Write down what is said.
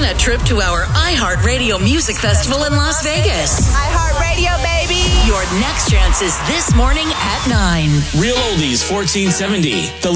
win a trip to our iHeartRadio Music Festival in Las Vegas. iHeartRadio, baby. Your next chance is this morning at 9. Real Oldies 1470. The